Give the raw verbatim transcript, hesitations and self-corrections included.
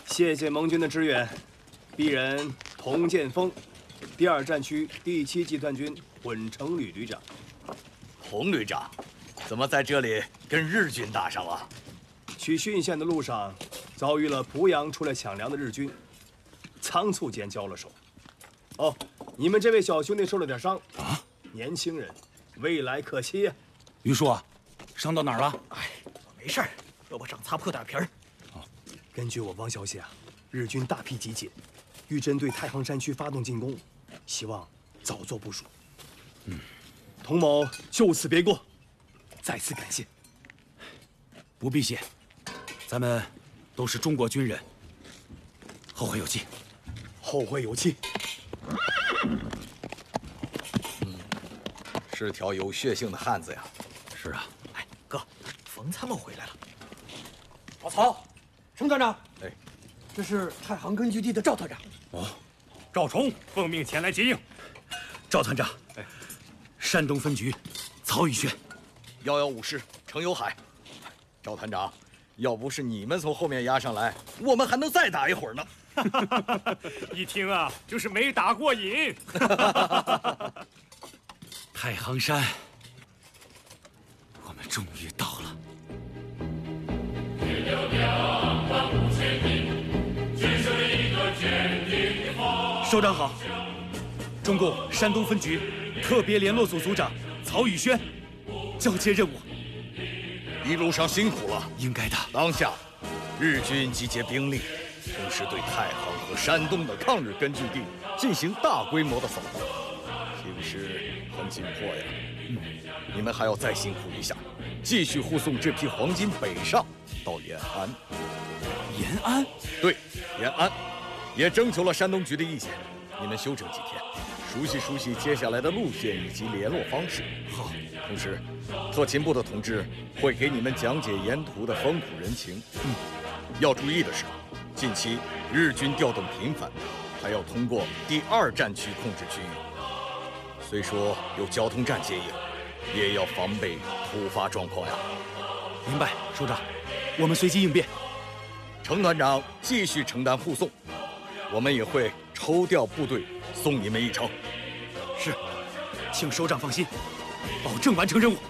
谢谢盟军的支援。鄙人童建峰，第二战区第七集团军混成旅旅长。 童旅长，怎么在这里跟日军打上了？ 去浚县的路上，遭遇了濮阳出来抢粮的日军，仓促间交了手。哦，你们这位小兄弟受了点伤啊，年轻人，未来可期呀。 于叔啊，伤到哪儿了？ 哎，我没事儿，胳膊上擦破点皮儿。 哦，根据我汪消息啊，日军大批集结，欲针对太行山区发动进攻，希望早做部署。嗯，童某就此别过，再次感谢。 不必谢，咱们都是中国军人，后会有期。 后会有期。 嗯，是条有血性的汉子呀。 是啊。 哎，哥，冯参谋回来了。 老曹，程团长。 哎， 这是太行根据地的赵团长。 哦， 赵崇奉命前来接应。 赵团长，哎，山东分局曹宇轩， 幺幺五师程有海。赵团长，要不是你们从后面压上来，我们还能再打一会儿呢。 一听啊，就是没打过瘾。 太行山，我们终于到了。首长好，中共山东分局特别联络组组长曹宇轩交接任务。 一路上辛苦了， 应该的。 当下，日军集结兵力，同时对太行和山东的抗日根据地进行大规模的扫荡，形势很紧迫呀。嗯，你们还要再辛苦一下，继续护送这批黄金北上到延安。 延安？ 对，延安，也征求了山东局的意见，你们休整几天，熟悉熟悉接下来的路线以及联络方式。 好。 同时，特勤部的同志会给你们讲解沿途的风土人情。嗯，要注意的是，近期日军调动频繁，还要通过第二战区控制区域。虽说有交通站接应，也要防备突发状况呀。 明白，首长，我们随机应变。 程团长继续承担护送，我们也会抽调部队送你们一程。 是，请首长放心，保证完成任务。